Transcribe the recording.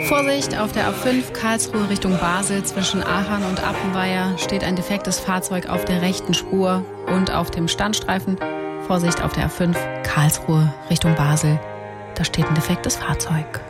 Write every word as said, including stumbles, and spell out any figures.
Vorsicht, auf der A fünf Karlsruhe Richtung Basel zwischen Aachen und Appenweier steht ein defektes Fahrzeug auf der rechten Spur und auf dem Standstreifen. Vorsicht, auf der A fünf Karlsruhe Richtung Basel, da steht ein defektes Fahrzeug.